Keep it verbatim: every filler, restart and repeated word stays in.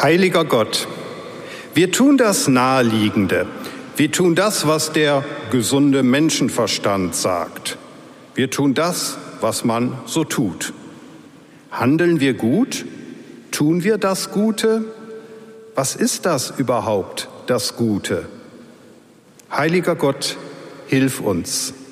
Heiliger Gott, wir tun das Naheliegende. Wir tun das, was der gesunde Menschenverstand sagt. Wir tun das, was man so tut. Handeln wir gut? Tun wir das Gute? Was ist das überhaupt, das Gute? Heiliger Gott, hilf uns.